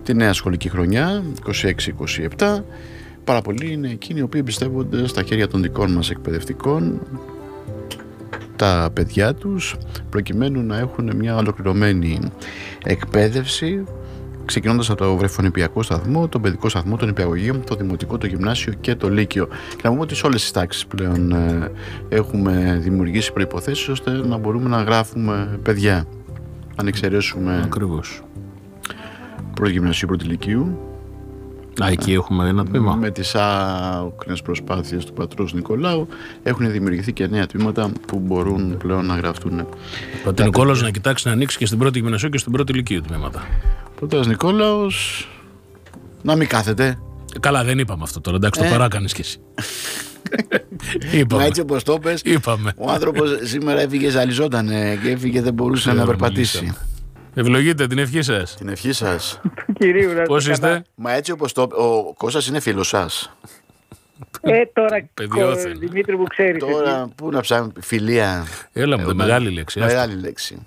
τη νέα σχολική χρονιά 26-27. Πάρα πολλοί είναι εκείνοι οι οποίοι εμπιστεύονται στα χέρια των δικών μας εκπαιδευτικών τα παιδιά τους, προκειμένου να έχουν μια ολοκληρωμένη εκπαίδευση, ξεκινώντας από το βρεφονηπιακό σταθμό, τον παιδικό σταθμό, τον νηπιαγωγείο, το δημοτικό, το γυμνάσιο και το λύκειο. Και να πούμε ότι σε όλες τις τάξεις πλέον έχουμε δημιουργήσει προϋποθέσεις ώστε να μπορούμε να γράφουμε παιδιά. Αν εξαιρέσουμε ακριβώς πρώτο γυμνασίου, πρώτη λυκείου. Εκεί έχουμε ένα τμήμα. Με τις άοκνες προσπάθειες του πατρός Νικολάου έχουν δημιουργηθεί και νέα τμήματα που μπορούν πλέον να γραφτούν. Ο πατρός Νικόλαος να κοιτάξει να ανοίξει και στην πρώτη γυμνασίου και στην πρώτη λυκείου τμήματα. Ο πατρός Νικόλαος να μην κάθεται. Καλά, δεν είπαμε αυτό τώρα, εντάξει, το παράκανες κι εσύ. Μα έτσι όπως το πες, ο άνθρωπος σήμερα έφυγε, ζαλιζότανε και έφυγε, δεν μπορούσε να περπατήσει. Ευλογείτε την ευχή σας. Την ευχή σας. Πώς είστε? Μα έτσι όπως το ο Κώστας είναι φίλος σας. Τώρα Δημήτρη μου ξέρεις. Τώρα πού να ψάχνει φιλία. Έλα μου, μεγάλη λέξη. Μεγάλη λέξη.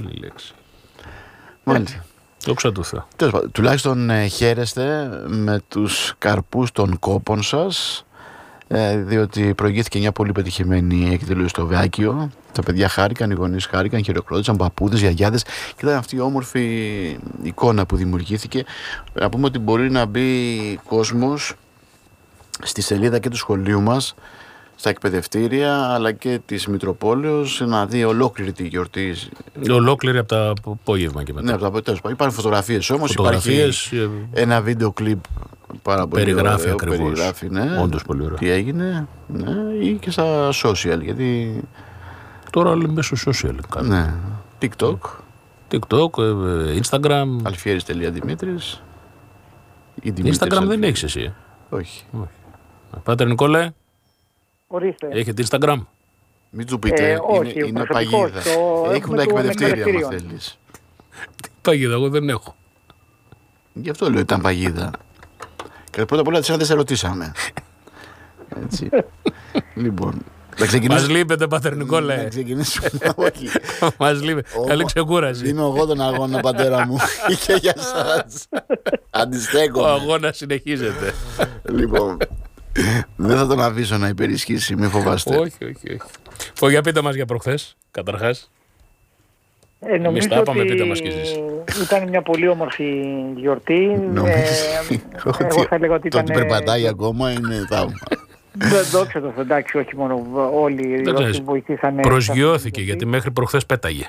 Μάλιστα. Δόξα τω Θεώ. Τουλάχιστον χαίρεστε με τους καρπούς των κόπων σας, διότι προηγήθηκε μια πολύ πετυχημένη εκδήλωση στο Βεάκιο. Τα παιδιά χάρηκαν, οι γονείς χάρηκαν, χειροκρότησαν, παππούδες, γιαγιάδες, και ήταν αυτή η όμορφη εικόνα που δημιουργήθηκε. Να πούμε ότι μπορεί να μπει κόσμος στη σελίδα και του σχολείου μας, στα εκπαιδευτήρια αλλά και της Μητροπόλεως, να δει ολόκληρη τη γιορτή. Ολόκληρη από τα απόγευμα και μετά. Ναι, από τα αποτέλεσμα. Υπάρχουν φωτογραφίες όμως, υπάρχει ένα βίντεο κλιπ πάρα πολύ περιγράφει ωραίο, ακριβώς. Περιγράφει, ναι, όντως πολύ ωραίο. Τι έγινε, ναι, ή και στα social, γιατί τώρα λέμε μέσω social. Ναι, TikTok, Instagram. Αλφιέρης.Δημήτρης. Instagram δεν έχεις εσύ? Όχι. Πάτερ Νικόλε, ορίστε. Έχετε Instagram? Μην του πείτε, όχι, είναι παγίδα. Έχουν τα εκπαιδευτήρια, αν θέλεις. Τι παγίδα, εγώ δεν έχω. Γι' αυτό λέω ήταν παγίδα. Και πρώτα απ' όλα δεν σε ρωτήσαμε. Έτσι. Λοιπόν, μας λείπετε, Πάτερ Νικόλε. Να ξεκινήσουμε. Όχι. Μας λείπετε. Καλή ξεκούραση. Δίνω εγώ τον αγώνα, πατέρα μου. Και για σας. Αντιστέκομαι. Ο αγώνας συνεχίζεται. Λοιπόν, δεν θα τον αφήσω να υπερισχύσει, μην φοβάστε. Όχι. Για πείτε μας για προχθές, καταρχάς. Νομίζω τα είπαμε, ότι πείτε μας κι εσείς. Ήταν μια πολύ όμορφη γιορτή. Εγώ θα λέγω ότι το ότι περπατάει ακόμα είναι θαύμα. Δόξα τω Θεώ, εντάξει, όχι μόνο όλοι όσοι βοηθήσανε. Προσγειώθηκε γιατί μέχρι προχθές πέταγε.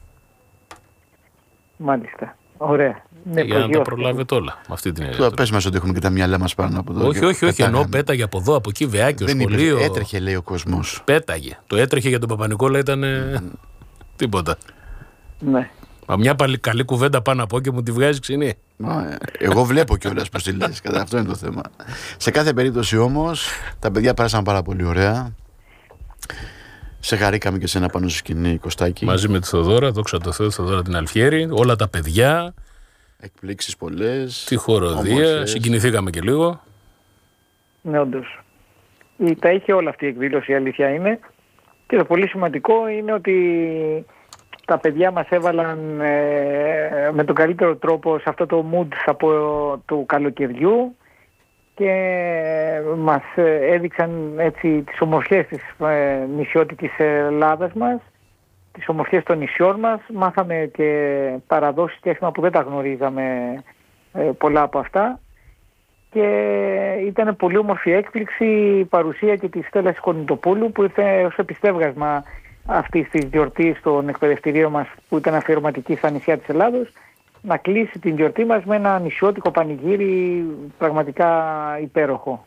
Μάλιστα. Ωραία. Ναι, για να τα προλάβετε όλα. Με αυτή την έννοια. Πες μας ότι έχουμε και τα μυαλά μας πάνω από εδώ. Όχι. Ενώ πέταγε από εδώ, από εκεί, Βεάκιο, σχολείο. Έτρεχε, λέει ο κόσμος. Πέταγε. Το έτρεχε για τον Παπα-Νικόλα ήταν τίποτα. Ναι. Μα μια πάλι καλή κουβέντα πάνω από και μου τη βγάζει ξινή. Εγώ βλέπω κιόλας πως τη λες. Αυτό είναι το θέμα. Σε κάθε περίπτωση όμως τα παιδιά πέρασαν πάρα πολύ ωραία. Σε χαρήκαμε και σε ένα πάνω στο σκηνή, Κωστάκη. Μαζί με τη Θοδώρα, δόξα τω Θεώ, Θοδώρα την Αλφιέρη, όλα τα παιδιά. Εκπλήξεις πολλές. Τη χοροδία, συγκινηθήκαμε και λίγο. Ναι, όντως. Τα είχε όλα αυτή η εκδήλωση, η αλήθεια είναι. Και το πολύ σημαντικό είναι ότι τα παιδιά μας έβαλαν με τον καλύτερο τρόπο σε αυτό το mood του καλοκαιριού και μας έδειξαν έτσι τις ομορφιές της νησιώτικης Ελλάδας μας, τις ομορφιές των νησιών μας. Μάθαμε και παραδόσεις και έθιμα που δεν τα γνωρίζαμε πολλά από αυτά και ήταν πολύ όμορφη έκπληξη η παρουσία και της Στέλλας Κονιτοπούλου που ήρθε ως επιστεύγασμα αυτής της γιορτής στον εκπαιδευτηρίο μας που ήταν αφιερωματική στα νησιά της Ελλάδος, να κλείσει την γιορτή μας με ένα νησιώτικο πανηγύρι πραγματικά υπέροχο.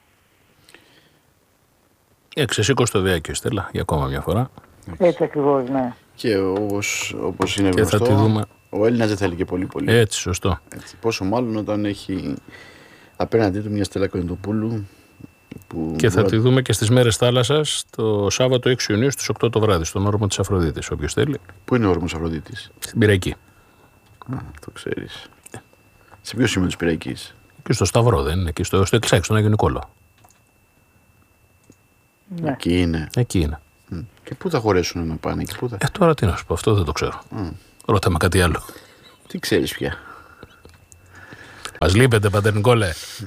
Ξεσήκωσε το Βεάκιο, Στέλλα, για ακόμα μια φορά. Έτσι ακριβώς, ναι. Και όπως είναι γνωστό, ο Έλληνας δεν θέλει και πολύ. Έτσι, σωστό. Έτσι, πόσο μάλλον όταν έχει απέναντί του μια Στέλλα Κονιτοπούλου. Και θα τη δούμε και στις μέρες θάλασσας το Σάββατο 6 Ιουνίου στις 8 το βράδυ, στον όρμο της Αφροδίτης, όποιος θέλει. Πού είναι ο όρμος Αφροδίτης? Στην Πυραϊκή. Το ξέρεις. Σε ποιο σημείο της Πυραϊκής? Και στο Σταυρό δεν είναι, εκεί στο Εξάρχη, στον Άγιο Νικόλαο. Ναι. Εκεί είναι. Και πού θα χωρέσουν να πάνε εκεί, τώρα τι να σου πω, αυτό δεν το ξέρω. Ρώτα με κάτι άλλο. Τι ξέρεις πια? Μας λείπετε, Πατέρ Νικόλαε.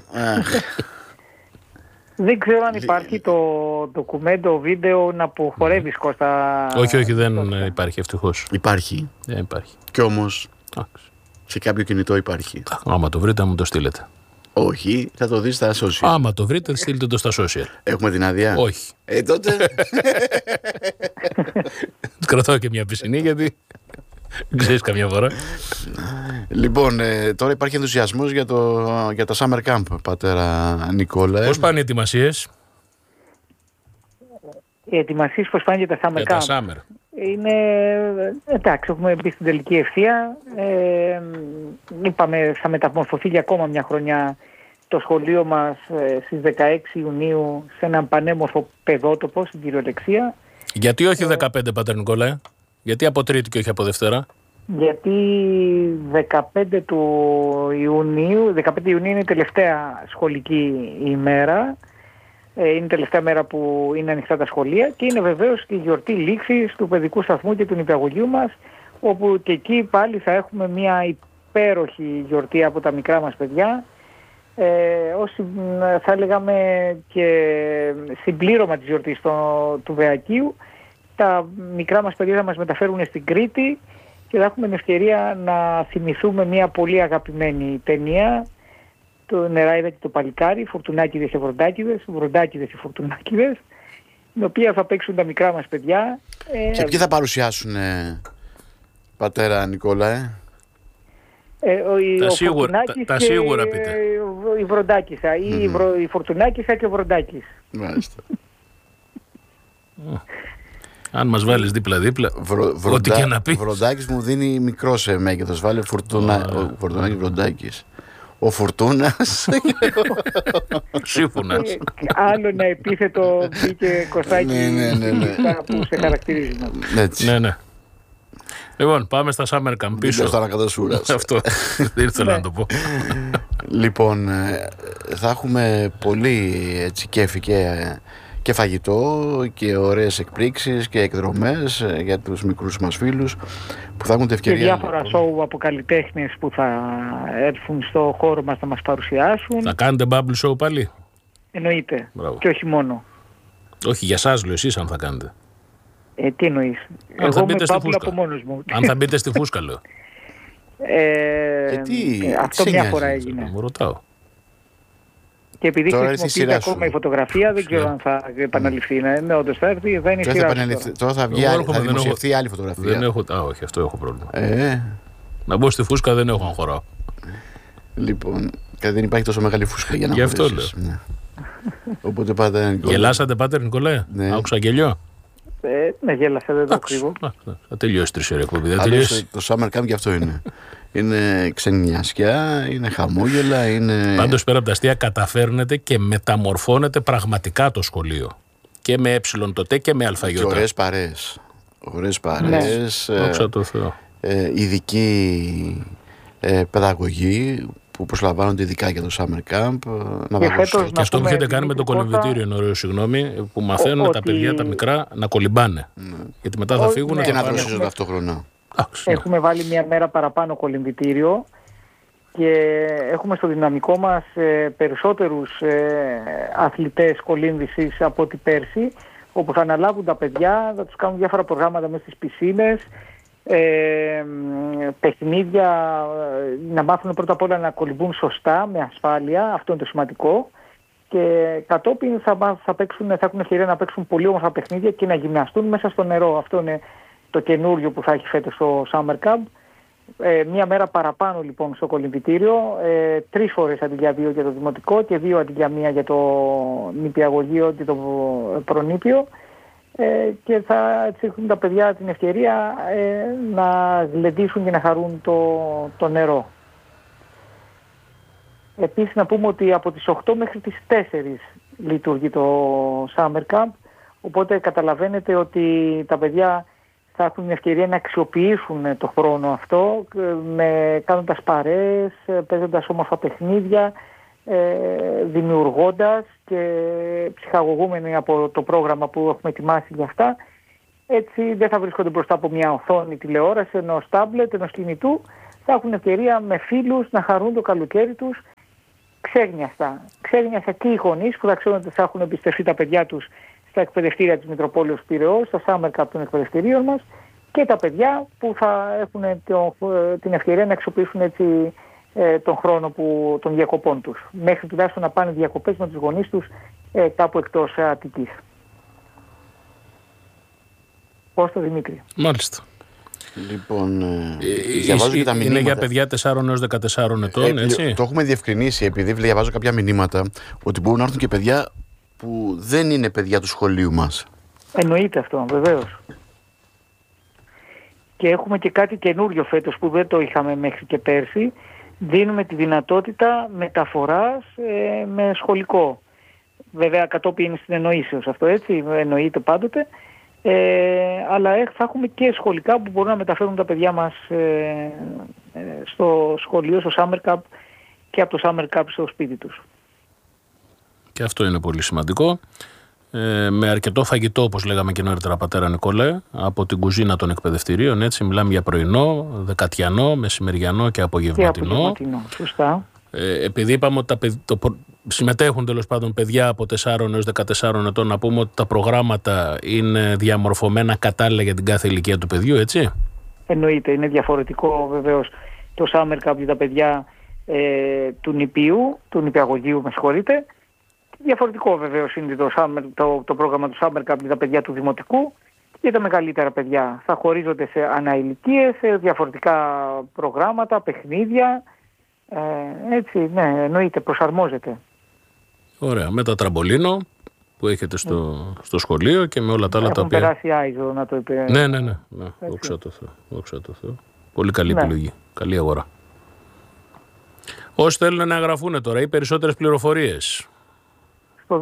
Δεν ξέρω αν υπάρχει το ντοκουμέντο βίντεο να που χορεύεις, Κώστα. Όχι, δεν υπάρχει, ευτυχώς. Υπάρχει. Δεν υπάρχει. Κι όμως σε κάποιο κινητό υπάρχει. Άμα το βρείτε, να μου το στείλετε. Όχι, θα το δεις στα social. Άμα το βρείτε, στείλτε το στα social. Έχουμε την άδεια. Όχι. Τότε. Κρατάω και μια πισινή, γιατί ξέρεις καμιά φορά. Λοιπόν, τώρα υπάρχει ενθουσιασμός για τα Summer Camp, πατέρα Νικόλα. Πώς πάνε οι ετοιμασίες? Οι ετοιμασίες πώς πάνε για τα Summer Camp? Για τα Summer. Είναι, εντάξει, έχουμε μπει στην τελική ευθεία. Είπαμε, θα μεταμορφωθεί για ακόμα μια χρονιά το σχολείο μας στις 16 Ιουνίου σε έναν πανέμορφο παιδότοπο στην κυριολεξία. Γιατί όχι 15, Πατέρ Νικόλαε? Γιατί από Τρίτη και όχι από Δευτέρα? Γιατί 15 Ιουνίου είναι η τελευταία σχολική ημέρα. Είναι η τελευταία μέρα που είναι ανοιχτά τα σχολεία και είναι βεβαίως και η γιορτή λήξης του παιδικού σταθμού και του νηπιαγωγείου μας, όπου και εκεί πάλι θα έχουμε μια υπέροχη γιορτή από τα μικρά μας παιδιά, όσοι θα λέγαμε και συμπλήρωμα της γιορτής του Βεακίου. Τα μικρά μας παιδιά θα μας μεταφέρουν στην Κρήτη και θα έχουμε την ευκαιρία να θυμηθούμε μια πολύ αγαπημένη ταινία, το Νεράιδα και το Παλικάρι, Φορτουνάκηδες και Βροντάκηδες, Βροντάκηδες και Φορτουνάκηδες, την οποία θα παίξουν τα μικρά μας παιδιά. Και ποιοι θα παρουσιάσουν, πατέρα Νικόλαε? Τα σίγουρα πείτε. Η Βροντάκησα ή η Φορτουνάκησα και ο Βροντάκης. Μάλιστα. Αν μας βάλεις δίπλα-δίπλα, ό,τι και να πεις. Βροντάκης μου δίνει μικρό σε μέγεθος. Βάλε Φορτουνάκης Βροντάκης. Ο Φορτούνας. Σύμφωνας. Άλλο ένα επίθετο μπήκε, Κωστάκη, που σε χαρακτηρίζει. Ναι. Λοιπόν, πάμε στα Summer Camp πίσω. Αυτό, δεν ήθελα να το πω. Λοιπόν, θα έχουμε πολύ κέφι και φαγητό και ωραίες εκπλήξεις και εκδρομές για τους μικρούς μας φίλους που θα έχουν την ευκαιρία. Και διάφορα σόου από καλλιτέχνες που θα έρθουν στο χώρο μας να μας παρουσιάσουν. Θα κάνετε bubble show πάλι? Εννοείται. Μπράβο. Και όχι μόνο. Όχι, για σας λέω, εσείς αν θα κάνετε. Τι εννοείς? Αν θα μπείτε στη φούσκα. Από μόνος μου. Αν θα μπείτε στη φούσκα, λέω. Αυτό μια φορά έγινε. Μου ρωτάω. Και επειδή χρησιμοποιείται ακόμα η φωτογραφία, δεν ξέρω αν θα επαναληφθεί. Ναι, όντως θα έρθει, θα είναι η σειρά. Τώρα θα δημοσιευθεί άλλη φωτογραφία. Δεν έχω, όχι, αυτό έχω πρόβλημα. Να μπω στη φούσκα δεν έχω αν χωράω. Λοιπόν, δεν υπάρχει τόσο μεγάλη φούσκα για να χωρίσεις. Γι' αυτό λέω. Οπότε Πατέρ Νικόλαε. Γελάσατε, Πατέρ Νικόλαε? Άκουσα γελιό. Ναι, γέλασα, δεν το κρύβω. Θα τελειώσει 3 ώρες εκπομπή. Το Summer Camp γι' αυτό είναι. Είναι ξενιασιά, είναι χαμόγελα, είναι... Πάντως πέρα από τα αστεία καταφέρνετε και μεταμορφώνετε πραγματικά το σχολείο. Και με ΕΤ και με ΑΙ. Και ωραίες παρέες. Ωραίες παρέες. Δόξα τω Θεώ. Ειδικοί παιδαγωγοί που προσλαμβάνονται ειδικά για το Summer Camp. Και αυτό που έχετε κάνει με το κολυμβητήριο είναι ωραίο, συγγνώμη, που μαθαίνουν τα παιδιά τα μικρά να κολυμπάνε. Γιατί μετά θα φύγουν και να δροσίζουν ταυτόχρονα. Έχουμε βάλει μια μέρα παραπάνω κολυμβητήριο και έχουμε στο δυναμικό μας περισσότερους αθλητές κολύμβησης από ό,τι πέρσι, όπου θα αναλάβουν τα παιδιά, θα τους κάνουν διάφορα προγράμματα μέσα στις πισίνες, παιχνίδια, να μάθουν πρώτα απ' όλα να κολυμπούν σωστά, με ασφάλεια, αυτό είναι το σημαντικό, και κατόπιν θα έχουν ευκαιρία να παίξουν πολύ όμορφα παιχνίδια και να γυμναστούν μέσα στο νερό. Αυτό είναι το καινούριο που θα έχει φέτος στο Summer Camp. Μία μέρα παραπάνω λοιπόν στο κολυμβητήριο, 3 φορές αντί για 2 για το δημοτικό και 2 αντί για 1 για το νηπιαγωγείο και το προνήπιο, και θα έτσι έχουν τα παιδιά την ευκαιρία να γλεντήσουν και να χαρούν το νερό. Επίσης να πούμε ότι από τις 8 μέχρι τις 4 λειτουργεί το Summer Camp, οπότε καταλαβαίνετε ότι τα παιδιά θα έχουν την ευκαιρία να αξιοποιήσουν το χρόνο αυτό, κάνοντας παρέες, παίζοντας όμορφα παιχνίδια, δημιουργώντας και ψυχαγωγούμενοι από το πρόγραμμα που έχουμε ετοιμάσει για αυτά. Έτσι δεν θα βρίσκονται μπροστά από μια οθόνη τηλεόραση, ενός τάμπλετ, ενός κινητού. θα έχουν ευκαιρία με φίλους να χαρούν το καλοκαίρι τους ξέγνιαστα και οι γονείς που θα ξέρουν ότι θα έχουν εμπιστευτεί τα παιδιά τους στα εκπαιδευτήρια της Μητροπόλεως Πειραιώς, στα Summer Cup των εκπαιδευτηρίων μας, και τα παιδιά που θα έχουν την ευκαιρία να αξιοποιήσουν έτσι τον χρόνο των διακοπών τους, μέχρι τουλάχιστον να πάνε διακοπές με τους γονείς τους κάπου εκτός Αττικής. Κώστα Δημήτρη. Μάλιστα. Λοιπόν, διαβάζω και τα μηνύματα. Είναι για παιδιά 4 έως 14 ετών, έτσι. Το έχουμε διευκρινίσει, επειδή διαβάζω κάποια μηνύματα, ότι μπορούν να έρθουν και παιδιά που δεν είναι παιδιά του σχολείου μας. Εννοείται αυτό, βεβαίως. Και έχουμε και κάτι καινούριο φέτος που δεν το είχαμε μέχρι και πέρσι. Δίνουμε τη δυνατότητα μεταφοράς με σχολικό. Βέβαια κατόπιν είναι στην εννοήσεως αυτό, έτσι, εννοείται πάντοτε. Αλλά θα έχουμε και σχολικά που μπορούν να μεταφέρουν τα παιδιά μας στο σχολείο, στο Summer Cup, και από το Summer Cup στο σπίτι τους. Και αυτό είναι πολύ σημαντικό. Με αρκετό φαγητό, όπως λέγαμε και νωρίτερα, πατέρα Νικόλαε, από την κουζίνα των εκπαιδευτηρίων. Έτσι, μιλάμε για πρωινό, δεκατιανό, μεσημεριανό και απογευματινό. Σωστά. Επειδή είπαμε ότι συμμετέχουν τέλος πάντων παιδιά από 4 έως 14 ετών, να πούμε ότι τα προγράμματα είναι διαμορφωμένα κατάλληλα για την κάθε ηλικία του παιδιού, έτσι. Εννοείται, είναι διαφορετικό βεβαίως το Summer Cup για τα παιδιά του νηπίου, του νηπιαγωγείου, με συγχωρείτε. Διαφορετικό βεβαίως είναι το πρόγραμμα του Summer Cup για τα παιδιά του δημοτικού. Και τα μεγαλύτερα παιδιά θα χωρίζονται σε αναηλικίες, σε διαφορετικά προγράμματα, παιχνίδια. Έτσι, ναι, εννοείται, προσαρμόζεται. Ωραία, με τα τραμπολίνο που έχετε στο σχολείο και με όλα τα άλλα τα οποία... Έχουν περάσει άιζο, να το είπε. Ναι, δόξα τω Θεώ. Πολύ καλή επιλογή, καλή αγορά. Όσοι θέλουν να εγγραφούν τώρα ή περισσότερες πληροφορίες, στο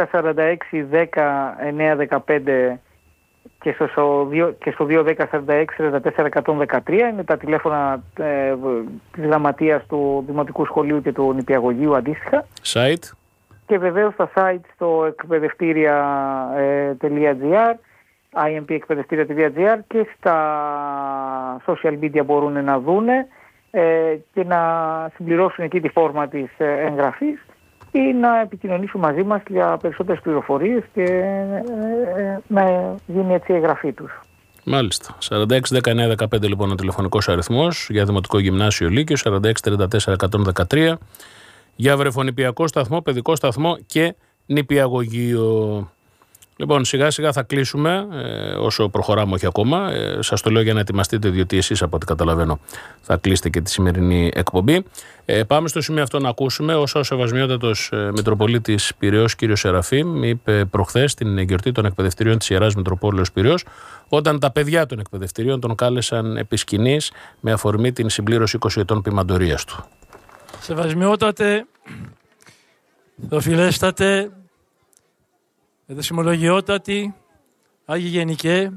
2-10-46-10-9-15 και στο 2-10-46-44-113 είναι τα τηλέφωνα της γραμματείας του Δημοτικού Σχολείου και του Νηπιαγωγείου αντίστοιχα. Site. Και βεβαίως στα site στο εκπαιδευτήρια.gr, impekpedευτήρια.gr, και στα social media μπορούν να δούνε και να συμπληρώσουν εκεί τη φόρμα της εγγραφής ή να επικοινωνήσουν μαζί μας για περισσότερες πληροφορίες και να γίνει έτσι η εγγραφή τους. Μάλιστα. 46-19-15 λοιπόν ο τηλεφωνικός αριθμός για Δημοτικό Γυμνάσιο Λύκειο, 46-34-113 για βρεφονηπιακό σταθμό, παιδικό σταθμό και νηπιαγωγείο. Λοιπόν, σιγά σιγά θα κλείσουμε όσο προχωράμε, όχι ακόμα. Σας το λέω για να ετοιμαστείτε, διότι εσείς από ό,τι καταλαβαίνω θα κλείσετε και τη σημερινή εκπομπή. Πάμε στο σημείο αυτό να ακούσουμε όσα ο Σεβασμιότατος Μητροπολίτης Πειραιώς κ. Σεραφείμ είπε προχθές στην γιορτή των εκπαιδευτηρίων της Ιεράς Μητροπόλεως Πειραιώς, όταν τα παιδιά των εκπαιδευτηρίων τον κάλεσαν επί σκηνής με αφορμή την συμπλήρωση 20 ετών ποιμαντορίας του. Σεβασμιότατε, οφειλέστατε, εδεσιμολογιότατη, Άγιοι Γενικέ,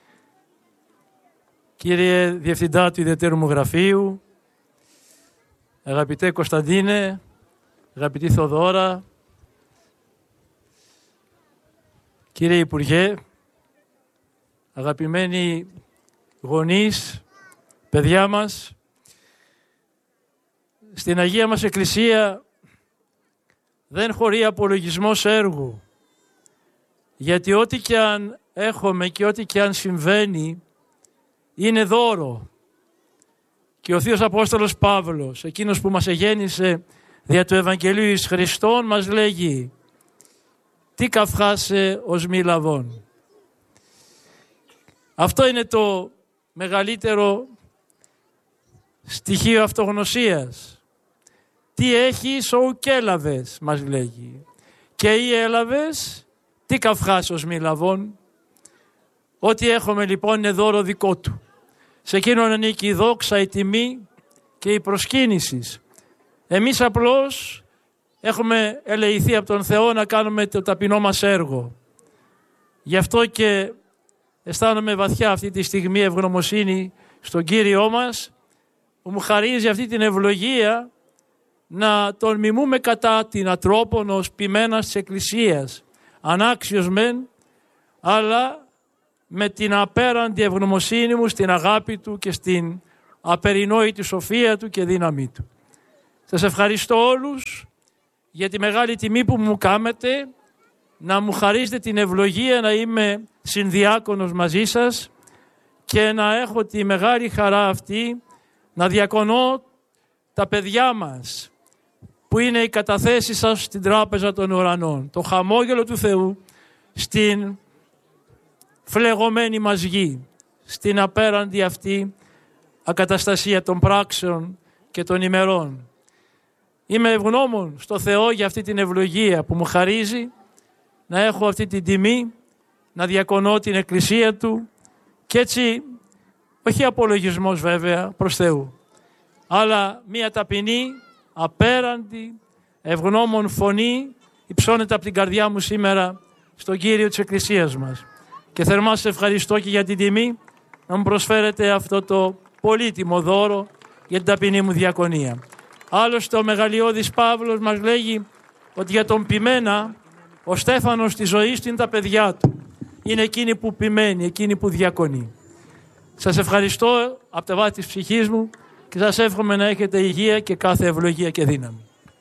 κύριε Διευθυντά του Ιδιαιτέρου μου Γραφείου, αγαπητέ Κωνσταντίνε, αγαπητή Θοδώρα, κύριε Υπουργέ, αγαπημένοι γονείς, παιδιά μας, στην Αγία μας Εκκλησία δεν χωρεί απολογισμός έργου, γιατί ό,τι και αν έχουμε και ό,τι και αν συμβαίνει είναι δώρο. Και ο Θείος Απόστολος Παύλος, εκείνος που μας εγέννησε δια του Ευαγγελίου εις Χριστόν, μας λέγει «Τι καυχάσαι ως μη λαβών». Αυτό είναι το μεγαλύτερο στοιχείο αυτογνωσίας. Τι έχεις ου και έλαβες, μας λέγει. Και ή έλαβες, τι καυχάσαι ως μη λαβών. Ό,τι έχουμε λοιπόν είναι δώρο δικό του. Σε εκείνον ανήκει η δόξα, η τιμή και η προσκύνηση. Εμείς απλώς έχουμε ελεηθεί από τον Θεό να κάνουμε το ταπεινό μας έργο. Γι' αυτό και αισθάνομαι βαθιά αυτή τη στιγμή ευγνωμοσύνη στον Κύριό μας, που μου χαρίζει αυτή την ευλογία να τον μιμούμε κατά την ατρόπον ως ποιμένας της Εκκλησίας. Ανάξιος μεν, αλλά με την απέραντη ευγνωμοσύνη μου στην αγάπη του και στην απερινόητη σοφία Του και δύναμή Του. Σας ευχαριστώ όλους για τη μεγάλη τιμή που μου κάνετε να μου χαρίσετε την ευλογία να είμαι συνδιάκονος μαζί σας και να έχω τη μεγάλη χαρά αυτή να διακονώ τα παιδιά μας που είναι οι καταθέσεις σας στην Τράπεζα των Ουρανών. Το χαμόγελο του Θεού στην φλεγωμένη μας γη, στην απέραντη αυτή ακαταστασία των πράξεων και των ημερών. Είμαι ευγνώμων στο Θεό για αυτή την ευλογία που μου χαρίζει να έχω αυτή την τιμή, να διακονώ την Εκκλησία Του και έτσι, όχι απολογισμός βέβαια προς Θεού, αλλά μία ταπεινή, απέραντη, ευγνώμων φωνή υψώνεται από την καρδιά μου σήμερα στον Κύριο της Εκκλησίας μας. Και θερμά σας ευχαριστώ και για την τιμή να μου προσφέρετε αυτό το πολύτιμο δώρο για την ταπεινή μου διακονία. Άλλωστε ο μεγαλειώδης Παύλος μας λέγει ότι για τον ποιμένα ο Στέφανος της ζωής του είναι τα παιδιά του. Είναι εκείνοι που ποιμένει, εκείνοι που διακονεί. Σας ευχαριστώ από τα βάθη της ψυχής μου και σας εύχομαι να έχετε υγεία και κάθε ευλογία και δύναμη.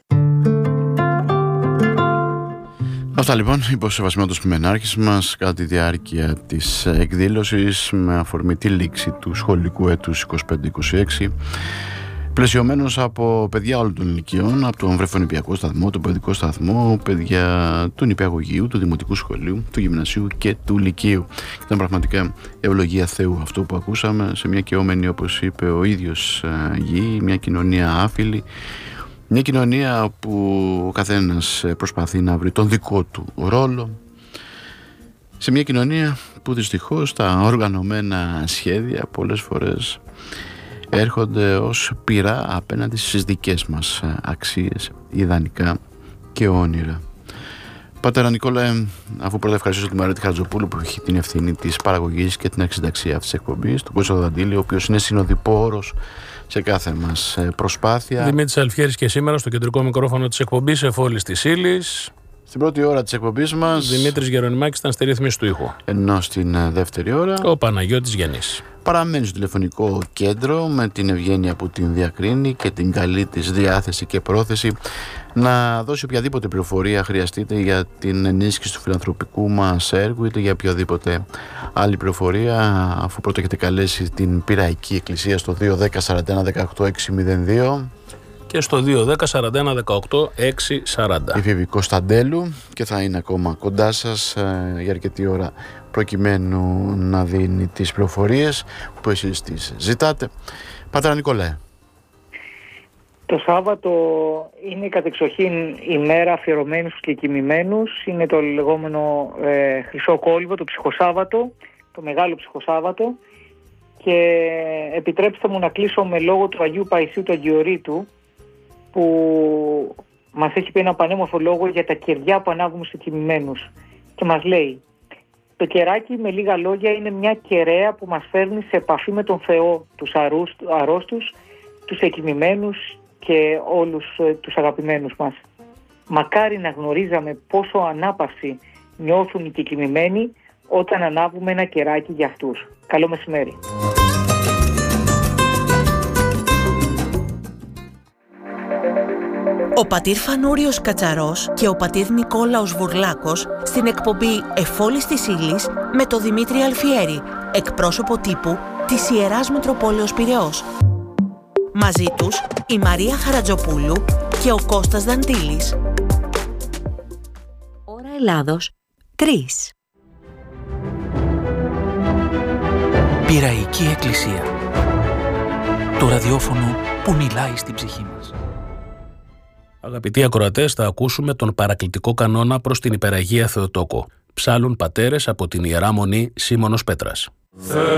Αυτά λοιπόν υπό σεβασμό του ποιμενάρχης μας κατά τη διάρκεια της εκδήλωσης με αφορμή τη λήξη του σχολικού έτους 25-26, πλαισιωμένος από παιδιά όλων των ηλικιών, από τον βρεφονηπιακό σταθμό, τον παιδικό σταθμό, παιδιά του νηπιαγωγείου, του δημοτικού σχολείου, του γυμνασίου και του λυκείου. Ήταν πραγματικά ευλογία Θεού αυτό που ακούσαμε σε μια καιόμενη, όπως είπε ο ίδιος, γη, μια κοινωνία άφιλη, μια κοινωνία που ο καθένας προσπαθεί να βρει τον δικό του ρόλο, σε μια κοινωνία που δυστυχώς τα οργανωμένα σχέδια πολλές φορές έρχονται ως πειρά απέναντι στις δικές μας αξίες, ιδανικά και όνειρα. Πατέρα Νικόλαε, αφού πρώτα ευχαριστήσω τον Μαρέτη Χαρατζοπούλου που έχει την ευθύνη της παραγωγής και την αξινταξία αυτής της εκπομπής, τον Κώστα Δαντήλη, ο οποίος είναι συνοδοιπόρος σε κάθε μας προσπάθεια. Δημήτρης Αλφιέρης και σήμερα στο κεντρικό μικρόφωνο της εκπομπής Εφόλης της Ύλης. Στην πρώτη ώρα της εκπομπής μας Δημήτρης Γερονιμάκης ήταν στη ρύθμιση του ήχου. Ενώ στην δεύτερη ώρα ο Παναγιώτης Γενής παραμένει στο τηλεφωνικό κέντρο με την ευγένεια που την διακρίνει και την καλή της διάθεση και πρόθεση να δώσει οποιαδήποτε πληροφορία χρειαστείτε για την ενίσχυση του φιλανθρωπικού μας έργου, είτε για οποιαδήποτε άλλη πληροφορία, αφού πρώτα έχετε καλέσει την Πειραϊκή Εκκλησία στο 210 41 18 602 και στο 210 41 18 640. Η Φίβη Κωνσταντέλου και θα είναι ακόμα κοντά σας για αρκετή ώρα προκειμένου να δίνει τις πληροφορίες που εσείς τις ζητάτε. Πατέρα Νικολάε. Το Σάββατο είναι κατεξοχήν ημέρα αφιερωμένη στους κεκοιμημένους. Είναι το λεγόμενο Χρυσό Κόλυβο, το Ψυχοσάββατο, το Μεγάλο Ψυχοσάββατο. Και επιτρέψτε μου να κλείσω με λόγο του Αγίου Παϊσίου του Αγιορείτου, που μας έχει πει ένα πανέμορφο λόγο για τα κεριά που ανάβουμε στους κεκοιμημένους. Και μας λέει: το κεράκι με λίγα λόγια είναι μια κεραία που μας φέρνει σε επαφή με τον Θεό, τους αρρώστους, τους εκοιμημένους και όλους τους αγαπημένους μας. Μακάρι να γνωρίζαμε πόσο ανάπαυση νιώθουν οι κεκοιμημένοι όταν ανάβουμε ένα κεράκι για αυτούς. Καλό μεσημέρι. Ο πατήρ Φανούριος Κατσαρός και ο πατήρ Νικόλαος Βουρλάκος στην εκπομπή Εφόλης της Ύλης με τον Δημήτρη Αλφιέρη, εκπρόσωπο τύπου της Ιεράς Μητροπόλεως Πειραιώς. Μαζί τους η Μαρία Χαρατζοπούλου και ο Κώστας Δαντήλης. Ώρα Ελλάδος 3. Πειραϊκή Εκκλησία. Το ραδιόφωνο που μιλάει στην ψυχή μας. Αγαπητοί ακροατές, θα ακούσουμε τον παρακλητικό κανόνα προς την Υπεραγία Θεοτόκο. Ψάλλουν πατέρες από την Ιερά Μονή Σίμωνος Πέτρας.